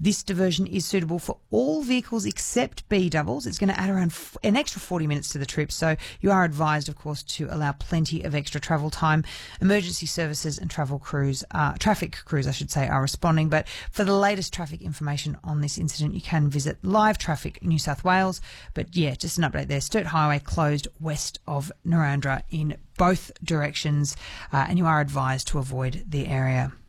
This diversion is suitable for all vehicles except B doubles. It's going to add around an extra 40 minutes to the trip, so you are advised, of course, to allow plenty of extra travel time. Emergency services and traffic crews, I should say, are responding. But for the latest traffic information on this incident, you can visit Live Traffic New South Wales. But yeah, just an update there. Sturt Highway closed west of Narrandera in both directions, and you are advised to avoid the area.